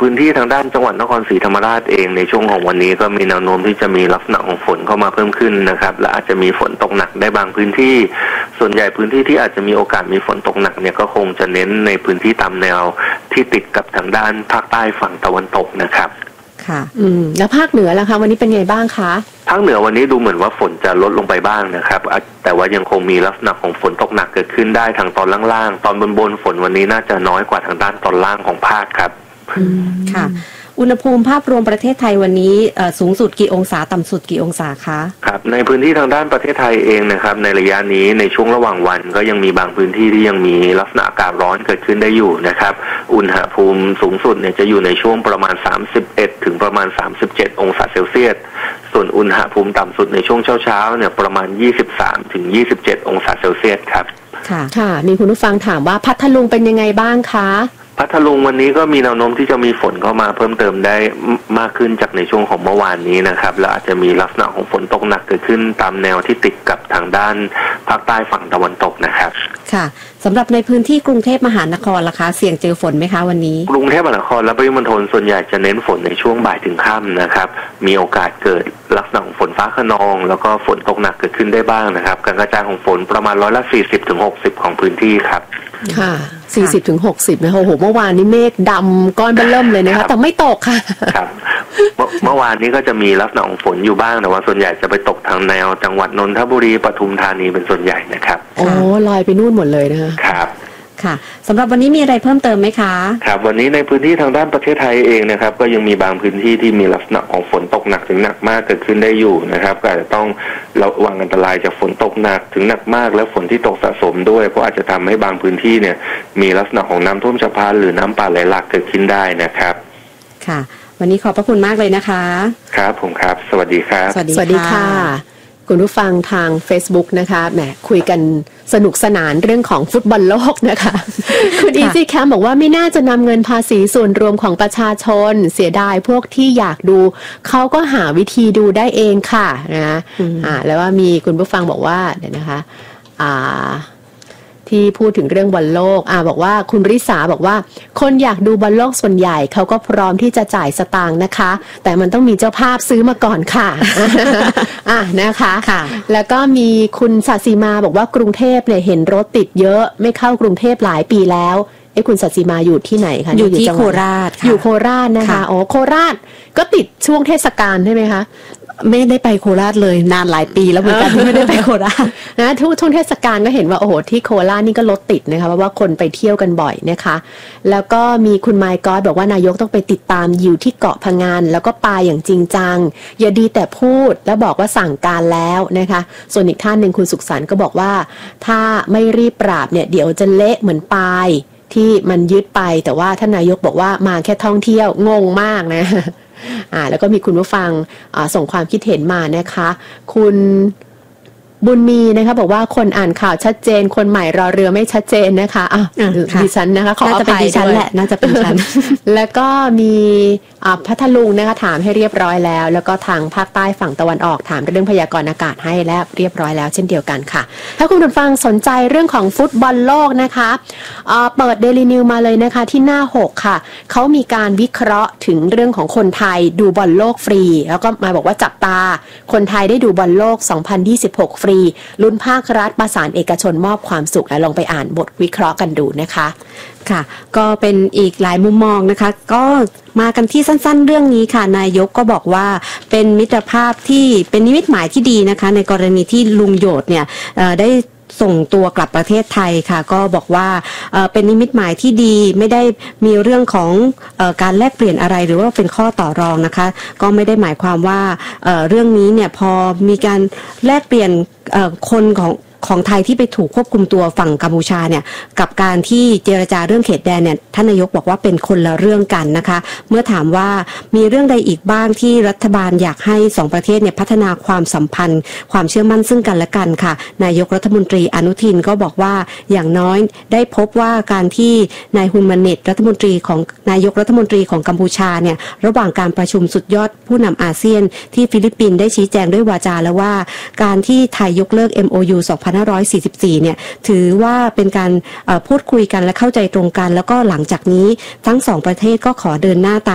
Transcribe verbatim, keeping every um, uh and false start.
พื้นที่ทางด้านจังหวัดนครศรีธรรมราชเองในช่วงของวันนี้ก็มีแนวโน้มที่จะมีลักษณะของฝนเข้ามาเพิ่มขึ้นนะครับและอาจจะมีฝนตกหนักได้บางพื้นที่ส่วนใหญ่พื้นที่ที่อาจจะมีโอกาสมีฝนตกหนักเนี่ยก็คงจะเน้นในพื้นที่ตามแนวที่ติดกับทางด้านภาคใต้ฝั่งตะวันตกนะครับค่ะอืมแล้วภาคเหนือล่ะคะวันนี้เป็นไงบ้างคะภาคเหนือวันนี้ดูเหมือนว่าฝนจะลดลงไปบ้างนะครับแต่ว่ายังคงมีลักษณะของฝนตกหนักเกิดขึ้นได้ทางตอนล่างๆตอนบนๆฝนวันนี้น่าจะน้อยกว่าทางด้านตอนล่างของภาคครับค่ะอุณหภูมิภาพรวมประเทศไทยวันนี้สูงสุดกี่องศาต่ำสุดกี่องศาคะครับในพื้นที่ทางด้านประเทศไทยเองนะครับในระยะนี้ในช่วงระหว่างวันก็ยังมีบางพื้นที่ที่ยังมีลักษณะอากาศร้อนเกิดขึ้นได้อยู่นะครับอุณหภูมิสูงสุดเนี่ยจะอยู่ในช่วงประมาณสามสิบเอ็ดถึงประมาณสามสิบเจ็ดองศาเซลเซียสส่วนอุณหภูมิต่ำสุดในช่วงเช้าๆเนี่ยประมาณยี่สิบสามถึงยี่สิบเจ็ดองศาเซลเซียสครับค่ะค่ะมีคุณผู้ฟังถามว่าพัทลุงเป็นยังไงบ้างคะพัทลุงวันนี้ก็มีแนวโน้มที่จะมีฝนเข้ามาเพิ่มเติมได้มากขึ้นจากในช่วงของเมื่อวานนี้นะครับและอาจจะมีลักษณะของฝนตกหนักเกิดขึ้นตามแนวที่ติดกับทางด้านภาคใต้ฝั่งตะวันตกนะครับค่ะสำหลับในพื้นที่กรุงเทพมหานครล่ะคะเสี่ยงเจอฝนไหมคะวันนี้กรุงเทพมหานครและปริมณฑลส่วนใหญ่จะเน้นฝนในช่วงบ่ายถึงค่ำนะครับมีโอกาสเกิดลักษณะของฝนฟ้าคะนองแล้วก็ฝนตกหนักเกิดขึ้นได้บ้างนะครับการกระจายของฝนประมาณร้อยละสี่สิบถึงหกสิบของพื้นที่ครับค่ะสี่สิบถึงหกสิบนะคะโอ้โหเมื่อวานนี้เมฆดำก้อนเบิ่มเลยนะคะแต่ไม่ตกค่ะครับเมื่อวานนี้ก็จะมีลักษณะของฝนอยู่บ้างแต่ว่าส่วนใหญ่จะไปตกทางแนวจังหวัดนนทบุรีปทุมธานีเป็นส่วนใหญ่นะครับโอ้ลอยไปนู่นหมดเลยนะคะครับค่ะสำหรับวันนี้มีอะไรเพิ่มเติมไหมคะครับวันนี้ในพื้นที่ทางด้านประเทศไทยเองนะครับก็ยังมีบางพื้นที่ที่มีลักษณะของฝนตกหนักถึงหนักมากเกิดขึ้นได้อยู่นะครับก็อาจจะต้องระวังอันตรายจากฝนตกหนักถึงหนักมากและฝนที่ตกสะสมด้วยเพราะอาจจะทำให้บางพื้นที่เนี่ยมีลักษณะของน้ำท่วมฉับพลันหรือน้ำป่าไหลหลากเกิดขึ้นได้นะครับค่ะวันนี้ขอบพระคุณมากเลยนะคะครับผมครับสวัสดีครับสวัสดีค่ะคุณผู้ฟังทาง Facebook นะคะแหมคุยกันสนุกสนานเรื่องของฟุตบอลโลกนะคะ คุณอีซี่แคมบอกว่าไม่น่าจะนำเงินภาษีส่วนรวมของประชาชนเสียดายพวกที่อยากดูเขาก็หาวิธีดูได้เองค่ะนะอ่าแล้วว่ามีคุณผู้ฟังบอกว่าเดี๋ยวนะคะอ่าที่พูดถึงเรื่องบอลโลกอ่าบอกว่าคุณริษาบอกว่าคนอยากดูบอลโลกส่วนใหญ่เขาก็พร้อมที่จะจ่ายสตางค์นะคะแต่มันต้องมีเจ้าภาพซื้อมาก่อนค่ะ อ่ะนะคะค่ะแล้วก็มีคุณศาสีมาบอกว่ากรุงเทพเนี่ยเห็นรถติดเยอะไม่เข้ากรุงเทพหลายปีแล้วไอ้คุณศาสีมาอยู่ที่ไหนคะอยู่ที่โคราชอยู่โคราชนะคะอ๋อโคราชก็ติดช่วงเทศกาลใช่ไหมคะไม่ได้ไปโคราชเลยนานหลายปีแล้วเหมือนกันที่ไม่ได้ไปโคราชนะทุกช่วงเทศกาลก็เห็นว่าโอ้โหที่โคราชนี่ก็รถติดนะคะเพราะว่าคนไปเที่ยวกันบ่อยนะคะแล้วก็มีคุณไมค์กอสบอกว่านายกต้องไปติดตามอยู่ที่เกาะพะงันแล้วก็ปาอย่างจริงจังอย่าดีแต่พูดแล้วบอกว่าสั่งการแล้วนะคะส่วนอีกท่านหนึ่งคุณสุขสันต์ก็บอกว่าถ้าไม่รีบปราบเนี่ยเดี๋ยวจะเละเหมือนปายที่มันยึดไปแต่ว่าท่านนายกบอกว่ามาแค่ท่องเที่ยวงงมากนะอ่าแล้วก็มีคุณผู้ฟังอ่าส่งความคิดเห็นมานะคะคุณบุญมีนะคะบอกว่าคนอ่านข่าวชัดเจนคนใหม่รอเรือไม่ชัดเจนนะคะอ่ะดิฉันนะคะขออภัยด้วยแหละน่าจะเป็นฉันแล้วก็มีอ่าพัทลุงนะคะถามให้เรียบร้อยแล้วแล้วก็ทางภาคใต้ฝั่งตะวันออกถามเรื่องพยากรณ์อากาศให้และเรียบร้อยแล้วเช่นเดียวกันค่ะถ้าคุณผู้ฟังสนใจเรื่องของฟุตบอลโลกนะคะอ่าเปิด Daily News มาเลยนะคะที่หน้าหกค่ะเขามีการวิเคราะห์ถึงเรื่องของคนไทยดูบอลโลกฟรีแล้วก็มาบอกว่าจับตาคนไทยได้ดูบอลโลกสองพันยี่สิบหกฟรีลุ้นภาครัฐประสานเอกชนมอบความสุขและลองไปอ่านบทวิเคราะห์กันดูนะคะค่ะก็เป็นอีกหลายมุมมองนะคะก็มากันที่สั้นๆเรื่องนี้ค่ะนายกก็บอกว่าเป็นมิตรภาพที่เป็นนิมิตหมายที่ดีนะคะในกรณีที่ลุงโยชน์เนี่ยได้ส่งตัวกลับประเทศไทยค่ะก็บอกว่าเอ่อเป็นนิมิตหมายที่ดีไม่ได้มีเรื่องของเอ่อการแลกเปลี่ยนอะไรหรือว่าเป็นข้อต่อรองนะคะก็ไม่ได้หมายความว่าเอ่อเรื่องนี้เนี่ยพอมีการแลกเปลี่ยนเอ่อคนของของไทยที่ไปถูกควบคุมตัวฝั่งกัมพูชาเนี่ยกับการที่เจรจาเรื่องเขตแดนเนี่ยท่านนายกบอกว่าเป็นคนละเรื่องกันนะคะเมื่อถามว่ามีเรื่องใดอีกบ้างที่รัฐบาลอยากให้สองประเทศเนี่ยพัฒนาความสัมพันธ์ความเชื่อมั่นซึ่งกันและกันค่ะนายกรัฐมนตรีอนุทินก็บอกว่าอย่างน้อยได้พบว่าการที่นายฮุนมาเน็ตรัฐมนตรีของนายกรัฐมนตรีของกัมพูชาเนี่ยระหว่างการประชุมสุดยอดผู้นำอาเซียนที่ฟิลิปปินส์ได้ชี้แจงด้วยวาจาแล้วว่าการที่ไทยยกเลิก เอ็ม โอ ยู สองพันห้าร้อยสี่สิบสี่เนี่ยถือว่าเป็นการพูดคุยกันและเข้าใจตรงกันแล้วก็หลังจากนี้ทั้งสองประเทศก็ขอเดินหน้าตาม